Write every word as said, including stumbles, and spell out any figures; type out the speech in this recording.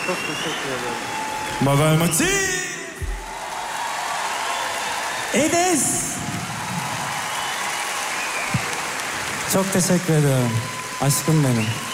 Çok teşekkür ederim. Mabel Mati. Edes. Çok teşekkür ederim. Aşkım benim.